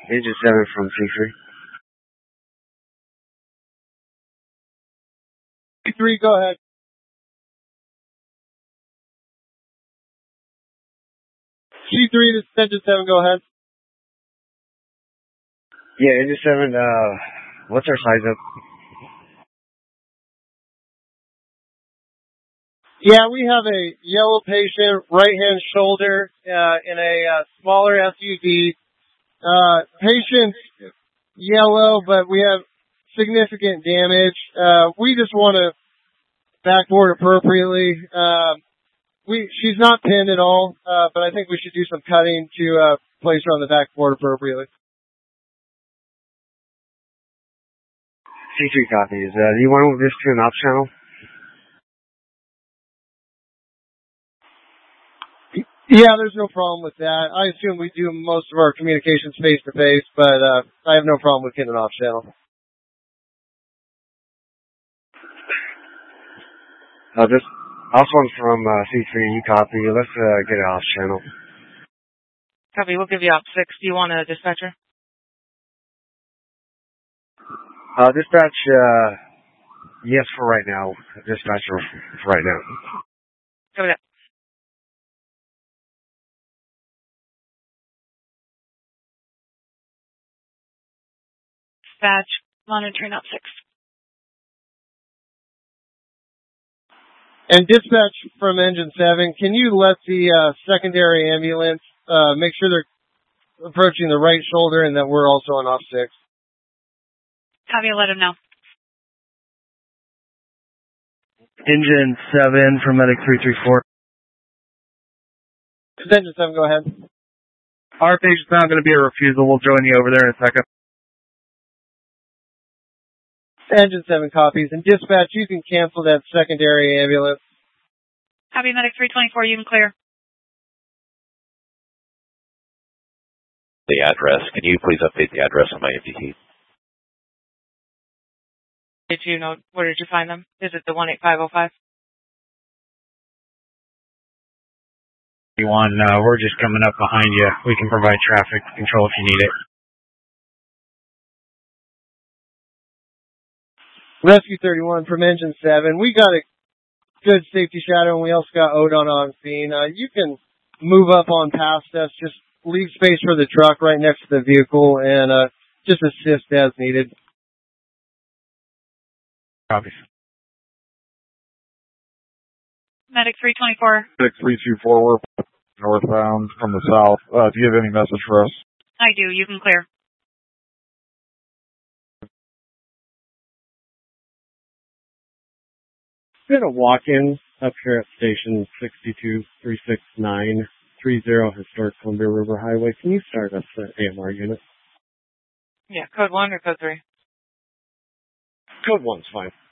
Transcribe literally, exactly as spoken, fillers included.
Engine seven from C three. C three, go ahead. C three, this is Engine seven, go ahead. Yeah, Engine seven, uh, what's our size up? Yeah, we have a yellow patient, right-hand shoulder, uh, in a uh, smaller S U V. Uh, patient yellow, but we have significant damage. Uh, we just want to backboard appropriately. Uh, we, she's not pinned at all, uh, but I think we should do some cutting to, uh, place her on the backboard appropriately. C three copies. Uh, do you want to move this to an ops channel? Yeah, there's no problem with that. I assume we do most of our communications face to face, but uh, I have no problem with getting an off channel. Uh, this ops one from uh, C three, you copy. Let's uh, get an off channel. Copy. We'll give you op six. Do you want a dispatcher? Uh, dispatch. Uh, yes, for right now. Dispatcher for right now. Copy that. Dispatch, monitoring op six. And dispatch from Engine seven, can you let the uh, secondary ambulance uh, make sure they're approaching the right shoulder and that we're also on op six? Copy, let him know. Engine seven from Medic three three four. Engine seven, go ahead. Our patient's not going to be a refusal. We'll join you over there in a second. Engine seven copies. And dispatch, you can cancel that secondary ambulance. Copy, Medic three twenty-four, you can clear. The address. Can you please update the address on my M D T? Did you know, where did you find them? Is it the one eight five oh five? One, uh, we're just coming up behind you. We can provide traffic control if you need it. Rescue thirty-one from Engine seven. We got a good safety shadow, and we also got Odon on scene. Uh, you can move up on past us. Just leave space for the truck right next to the vehicle, and uh, just assist as needed. Copy. Medic three twenty-four. Medic three two four, we're northbound from the south. Uh, do you have any message for us? I do. You can clear. Been a walk-in up here at station sixty-two three six nine three zero Historic Columbia River Highway. Can you start us the A M R unit? Yeah, code one or code three? Code one's fine.